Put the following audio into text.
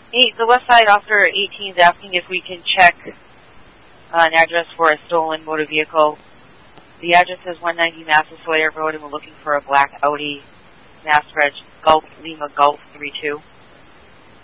Hey, the West Side Officer 18 is asking if we can check an address for a stolen motor vehicle. The address is 190 Massasoit Road, and we're looking for a black Audi, Mass Reg, Golf Lima Golf 32.